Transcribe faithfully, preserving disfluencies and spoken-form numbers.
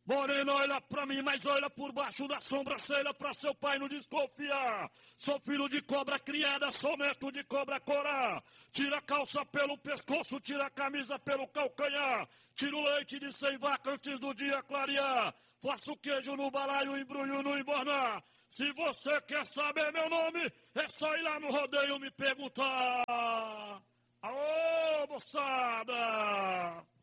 Morena, olha pra mim, mas olha por baixo da sobrancelha pra seu pai não desconfiar. Sou filho de cobra criada, sou neto de cobra corar. Tira a calça pelo pescoço, tira a camisa pelo calcanhar. Tira o leite de cem vaca antes do dia clarear. Faço queijo no balaio, embrulho no embornar. Se você quer saber meu nome, é só ir lá no rodeio me perguntar. Aô, moçada!